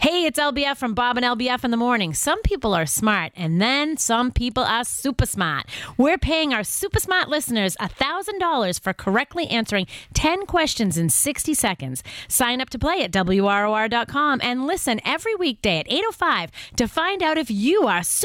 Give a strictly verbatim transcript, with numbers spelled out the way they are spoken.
Hey, it's L B F from Bob and L B F in the morning. Some people are smart, and then some people are super smart. We're paying our super smart listeners one thousand dollars for correctly answering ten questions in sixty seconds. Sign up to play at W R O R dot com and listen every weekday at eight oh five to find out if you are super